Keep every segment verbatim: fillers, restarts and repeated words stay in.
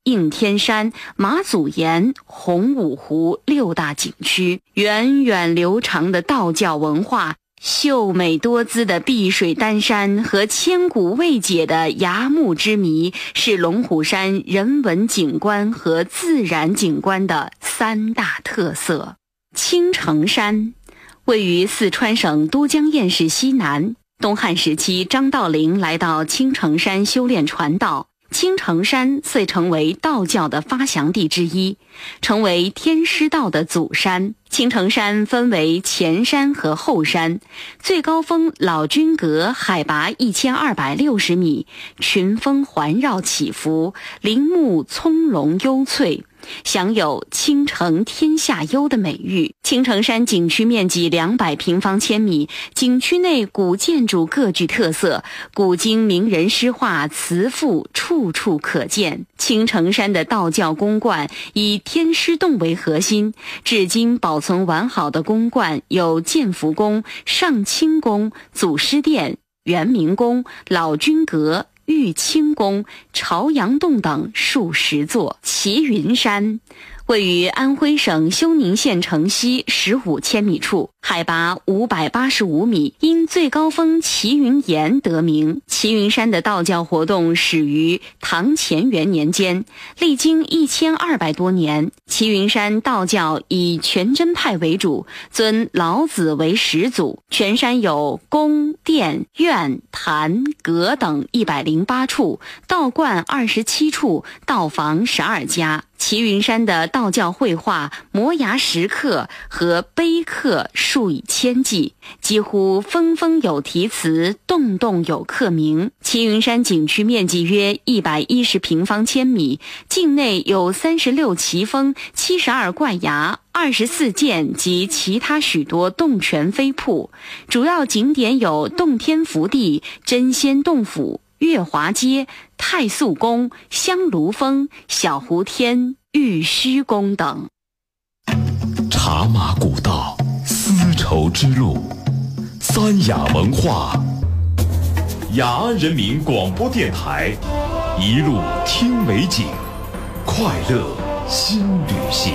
应天山、马祖岩、洪武湖六大景区。源远流长的道教文化，秀美多姿的碧水丹山和千古未解的崖墓之谜，是龙虎山人文景观和自然景观的三大特色。青城山位于四川省都江堰市西南，东汉时期张道陵来到青城山修炼传道，青城山遂成为道教的发祥地之一，成为天师道的祖山。青城山分为前山和后山，最高峰老君阁海拔一千二百六十米，群峰环绕起伏，林木葱茏幽翠，享有青城天下优的美誉。青城山景区面积两百平方千米，景区内古建筑各具特色，古今名人诗画词赋处处可见。青城山的道教宫观以天师洞为核心，至今保存完好的宫观有建福宫、上清宫、祖师殿、圆明宫、老君阁、玉清宫、朝阳洞等数十座。齐云山位于安徽省休宁县城西十五千米处，海拔五百八十五米，因最高峰齐云岩得名。齐云山的道教活动始于唐乾元年间，历经一千二百多年。齐云山道教以全真派为主，尊老子为始祖。全山有宫、殿、院、坛、阁等一百零八处，道观二十七处，道房十二家。齐云山的道教绘画、摩崖石刻和碑刻数以千计，几乎峰峰有题词，栋栋有刻名。齐云山景区面积约一百一十平方千米，境内有三十六奇峰、七十二怪崖、二十四涧及其他许多洞泉飞瀑。主要景点有洞天福地、真仙洞府、月华街、太素宫、香炉峰、小湖天、玉虚宫等。 茶马古道，丝绸之路，三雅文化，雅安人民广播电台，一路听美景，快乐新旅行。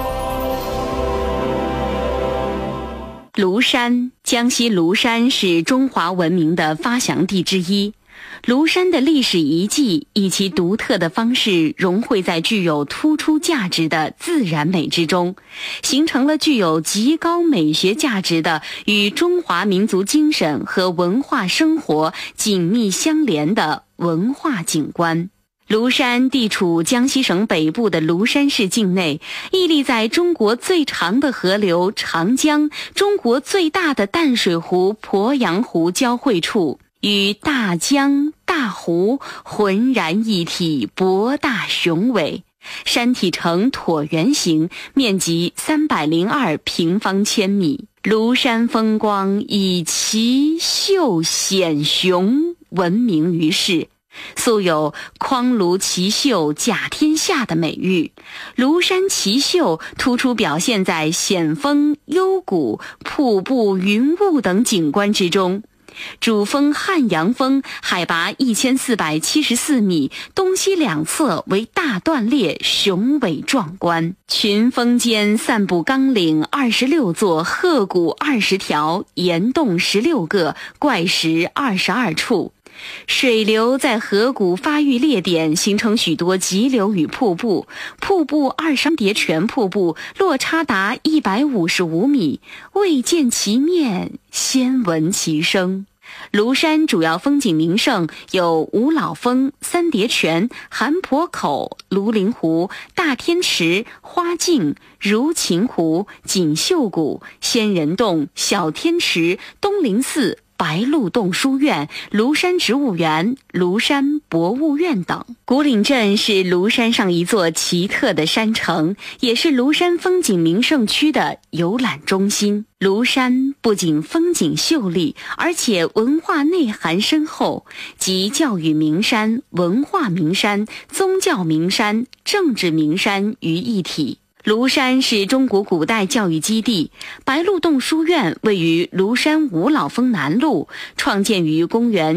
庐山，江西庐山是中华文明的发祥地之一。庐山的历史遗迹以其独特的方式融汇在具有突出价值的自然美之中，形成了具有极高美学价值的与中华民族精神和文化生活紧密相连的文化景观。庐山地处江西省北部的庐山市境内，屹立在中国最长的河流长江、中国最大的淡水湖鄱阳湖交汇处，与大江大湖浑然一体，博大雄伟。山体呈椭圆形，面积三百零二平方千米。庐山风光以奇秀险雄闻名于世，素有匡庐奇秀甲天下的美誉。庐山奇秀突出表现在险峰、幽谷、瀑布、云雾等景观之中。主峰汉阳峰海拔一千四百七十四米，东西两侧为大断裂，雄伟壮观。群峰间散布冈岭二十六座，壑谷二十条，岩洞十六个，怪石二十二处。水流在河谷发育裂点，形成许多急流与瀑布。瀑布二山叠泉瀑布落差达一百五十五米，未见其面，先闻其声。庐山主要风景名胜有五老峰、三叠泉、韩坡口、庐陵湖、大天池、花径、如琴湖、锦绣谷、仙人洞、小天池、东林寺、白鹿洞书院、庐山植物园、庐山博物院等。古岭镇是庐山上一座奇特的山城，也是庐山风景名胜区的游览中心。庐山不仅风景秀丽，而且文化内涵深厚，集教育名山、文化名山、宗教名山、政治名山于一体。庐山是中国古代教育基地，白鹿洞书院位于庐山五老峰南麓，创建于公元